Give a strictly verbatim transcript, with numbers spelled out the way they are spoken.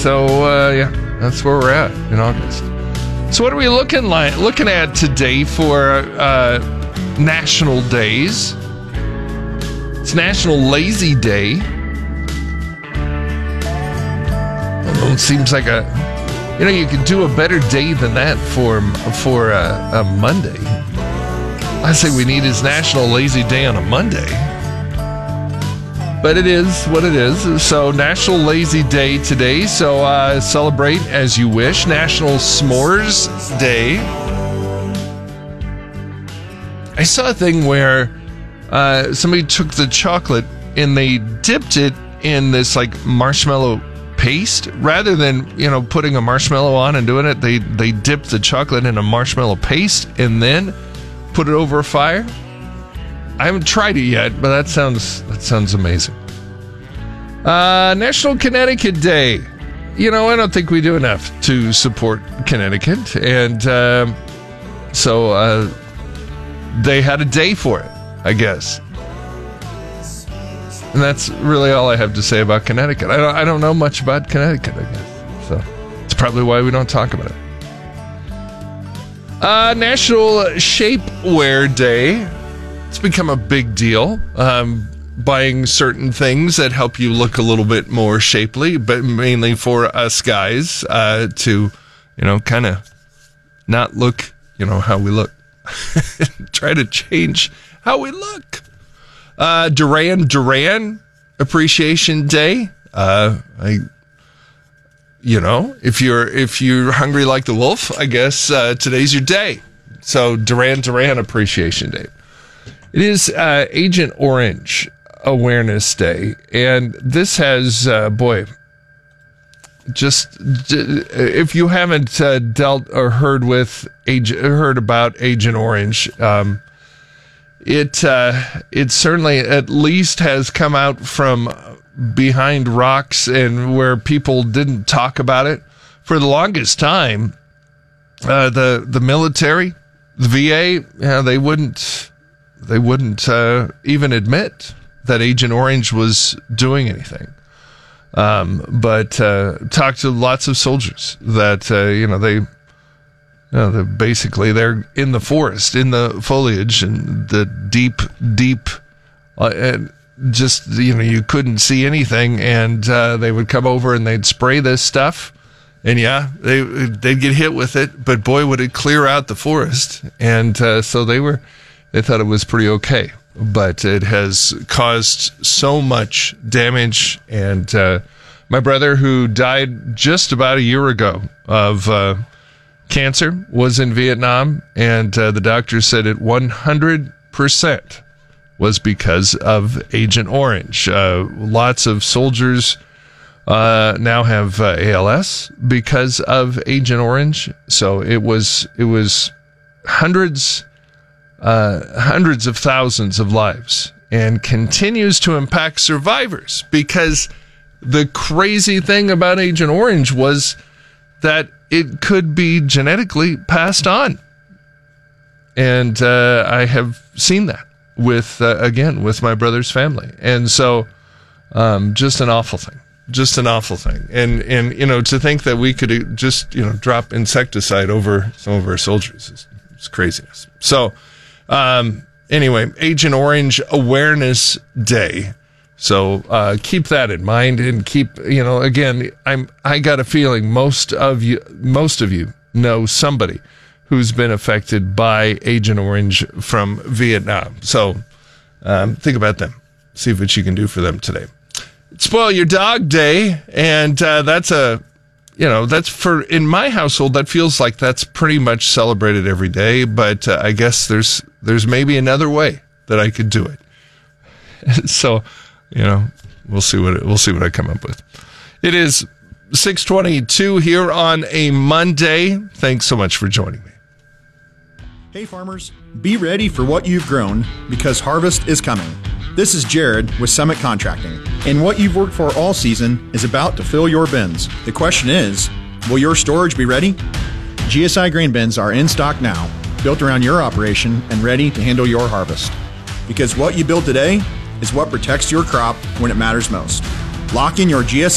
so, uh, yeah, that's where we're at in August. So what are we looking like, looking at today for uh, national days? It's National Lazy Day. Although it seems like a, you know, you could do a better day than that for, for a, a Monday. I say we need is National Lazy Day on a Monday. But it is what it is. So National Lazy Day today. So uh, celebrate as you wish. National S'mores Day. I saw a thing where uh, somebody took the chocolate and they dipped it in this like marshmallow paste. Rather than, you know, putting a marshmallow on and doing it, they, they dipped the chocolate in a marshmallow paste and then put it over a fire. I haven't tried it yet, but that sounds that sounds amazing. Uh, National Connecticut Day. You know, I don't think we do enough to support Connecticut, and uh, so uh, they had a day for it, I guess. And that's really all I have to say about Connecticut. I don't, I don't know much about Connecticut, I guess. So it's probably why we don't talk about it. Uh, National Shapewear Day. It's become a big deal. Um, buying certain things that help you look a little bit more shapely, but mainly for us guys uh, to, you know, kind of not look, you know, how we look. Try to change how we look. Uh, Duran Duran Appreciation Day. Uh, I, you know, if you're if you're hungry like the wolf, I guess uh, today's your day. So Duran Duran Appreciation Day. It is uh, Agent Orange Awareness Day, and this has, uh, boy, just if you haven't uh, dealt or heard with Agent, heard about Agent Orange, um, it uh, it certainly at least has come out from behind rocks and where people didn't talk about it for the longest time. Uh, the the military, the V A, you know, they wouldn't. They wouldn't uh, even admit that Agent Orange was doing anything. Um, but uh, talked to lots of soldiers that, uh, you know, they, you know, they're basically they're in the forest, in the foliage and the deep, deep, uh, and just, you know, you couldn't see anything. And uh, they would come over and they'd spray this stuff. And yeah, they, they'd get hit with it. But boy, would it clear out the forest. And uh, so they were... They thought it was pretty okay, but it has caused so much damage. And uh, my brother, who died just about a year ago of uh, cancer, was in Vietnam, and uh, the doctor said it one hundred percent was because of Agent Orange. Uh, lots of soldiers uh, now have uh, A L S because of Agent Orange. So it was it was hundreds. Uh, hundreds of thousands of lives, and continues to impact survivors, because the crazy thing about Agent Orange was that it could be genetically passed on. And uh, I have seen that with, uh, again, with my brother's family. And so um, just an awful thing. Just an awful thing. And, and, you know, to think that we could just, you know, drop insecticide over some of our soldiers is, is craziness. So, Um, anyway, Agent Orange Awareness Day. So, uh, keep that in mind, and keep, you know, again, I'm, I got a feeling most of you, most of you know somebody who's been affected by Agent Orange from Vietnam. So, um, think about them. See what you can do for them today. It's Spoil Your Dog Day. And, uh, that's a, you know, that's for, in my household, that feels like that's pretty much celebrated every day, but uh, I guess there's, there's maybe another way that I could do it. So, you know, we'll see what, it, we'll see what I come up with. It is six twenty-two here on a Monday. Thanks so much for joining me. Hey farmers, be ready for what you've grown, because harvest is coming. This is Jared with Summit Contracting, and what you've worked for all season is about to fill your bins. The question is, will your storage be ready? G S I grain bins are in stock now, built around your operation and ready to handle your harvest. Because what you build today is what protects your crop when it matters most. Lock in your G S I